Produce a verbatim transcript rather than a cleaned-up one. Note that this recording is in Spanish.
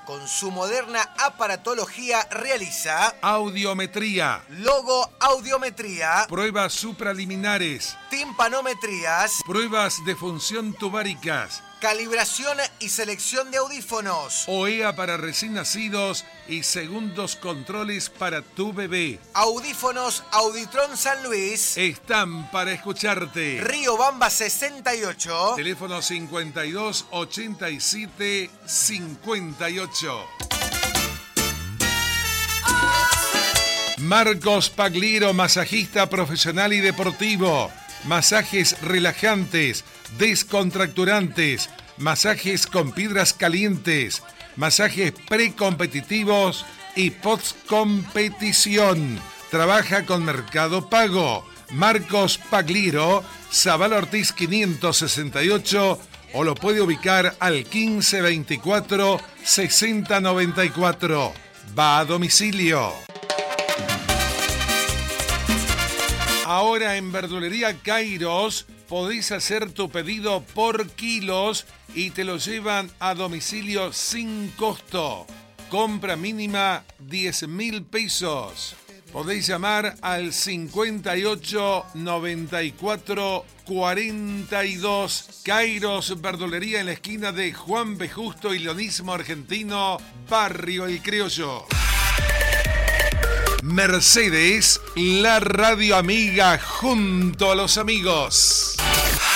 con su moderna aparatología realiza audiometría, logo audiometría, pruebas supraliminares, timpanometrías, pruebas de función tubáricas, calibración y selección de audífonos, O E A para recién nacidos y segundos controles para tu bebé. audífonos Auditron San Luis, Están para escucharte. Río Bamba sesenta y ocho, Teléfono cincuenta y dos ochenta y siete cincuenta y ocho. Marcos Pagliero, masajista profesional y deportivo. Masajes relajantes, descontracturantes, masajes con piedras calientes, masajes precompetitivos y post-competición. Trabaja con Mercado Pago. Marcos Pagliero, Zabal Ortiz quinientos sesenta y ocho, o lo puede ubicar al quince veinticuatro sesenta noventa y cuatro. Va a domicilio. Ahora en Verdulería Kairos podéis hacer tu pedido por kilos y te lo llevan a domicilio sin costo. Compra mínima diez mil pesos. Podéis llamar al cincuenta y ocho noventa y cuatro cuarenta y dos. Kairos Verdulería en la esquina de Juan B. Justo y Leonismo Argentino, Barrio El Criollo. Mercedes, la radio amiga junto a los amigos.